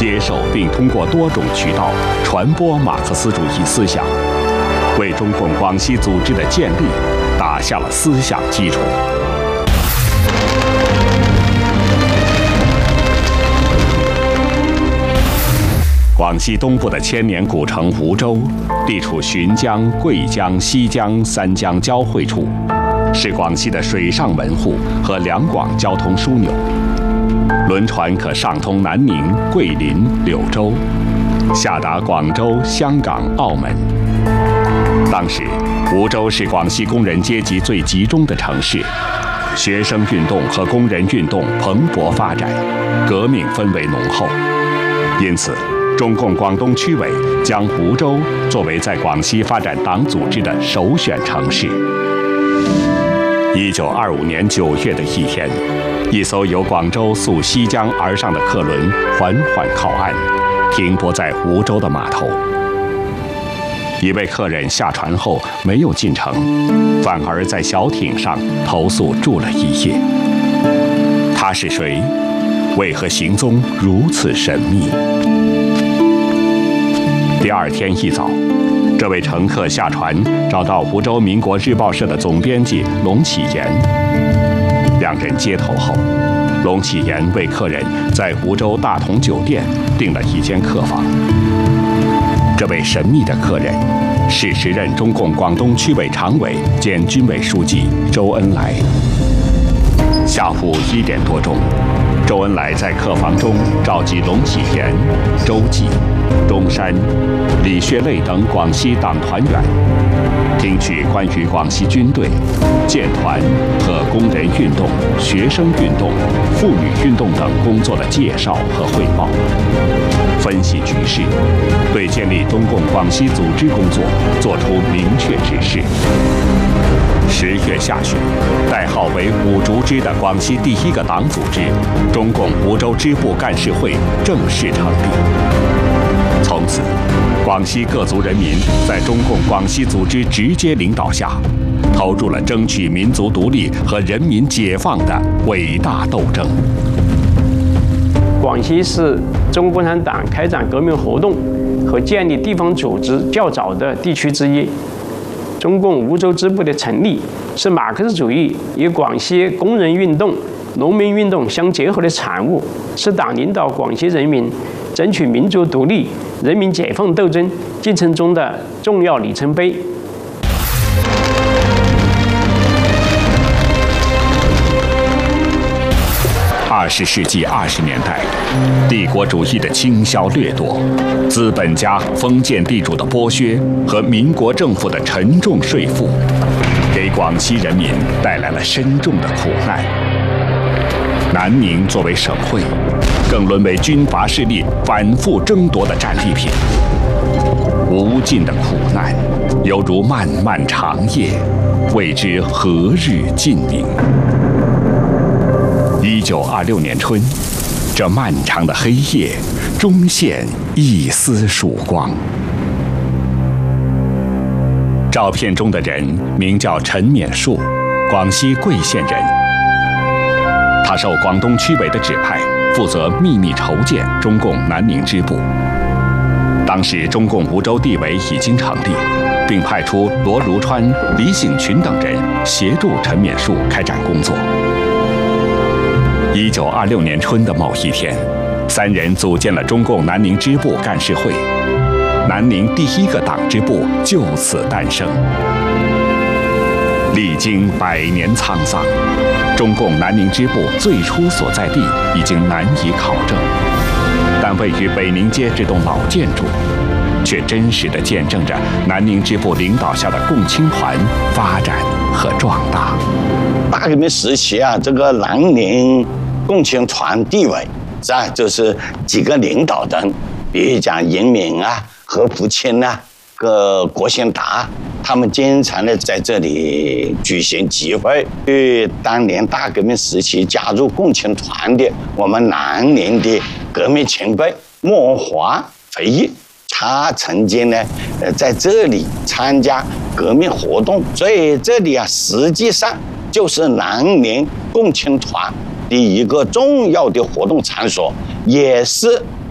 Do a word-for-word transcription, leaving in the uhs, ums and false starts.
接受并通过多种渠道传播马克思主义思想，为中共广西组织的建立打下了思想基础。广西东部的千年古城梧州，地处浔江、贵江、西江三江交汇处，是广西的水上门户和两广交通枢纽。轮船可上通南宁、桂林、柳州，下达广州、香港、澳门。当时，梧州是广西工人阶级最集中的城市，学生运动和工人运动蓬勃发展，革命氛围浓厚。因此，中共广东区委将梧州作为在广西发展党组织的首选城市。一九二五年九月的一天，一艘由广州溯西江而上的客轮缓缓靠岸，停泊在梧州的码头。一位客人下船后没有进城，反而在小艇上投宿住了一夜。他是谁？为何行踪如此神秘？第二天一早，这位乘客下船，找到梧州民国日报社的总编辑龙启言。两人接头后，龙启言为客人在梧州大同酒店订了一间客房。这位神秘的客人是时任中共广东区委常委兼军委书记周恩来。下午一点多钟，周恩来在客房中召集龙启言、周济、中山、李学累等广西党团员，听取关于广西军队、建团和工人运动、学生运动、妇女运动等工作的介绍和汇报，分析局势，对建立中共广西组织工作作出明确指示。十月下旬，代号为五竹支的广西第一个党组织——中共梧州支部干事会正式成立。从此，广西各族人民在中共广西组织直接领导下，投入了争取民族独立和人民解放的伟大斗争。 广西是中国共产党开展革命活动和建立地方组织较早的地区之一。中共梧州支部的成立，是马克思主义与广西工人运动、农民运动相结合的产物，是党领导广西人民争取民族独立、人民解放斗争进程中的重要里程碑。 二十世纪二十年代，帝国主义的倾销掠夺，资本家、封建地主的剥削和民国政府的沉重税负，给广西人民带来了深重的苦难。南宁作为省会，更沦为军阀势力反复争夺的战利品。无尽的苦难，犹如漫漫长夜，未知何日尽明。一九二六年春，这漫长的黑夜终现一丝曙光。照片中的人名叫陈勉树，广西桂县人。他受广东区委的指派，负责秘密筹建中共南宁支部。当时中共梧州地委已经成立，并派出罗如川、李醒群等人协助陈勉树开展工作。一九二六年春的某一天，三人组建了中共南宁支部干事会，南宁第一个党支部就此诞生。历经百年沧桑，中共南宁支部最初所在地已经难以考证，但位于北宁街这栋老建筑，却真实地见证着南宁支部领导下的共青团发展和壮大。 大革命时期啊，这个南宁共青团地委是吧，就是几个领导人，比如讲严敏啊、何福清啊、个郭兴达，他们经常的在这里举行集会。对当年大革命时期加入共青团的我们南宁的革命前辈莫华回忆，他曾经呢，呃，在这里参加革命活动，所以这里啊，实际上就是南宁共青团的一个重要的活动场所，也是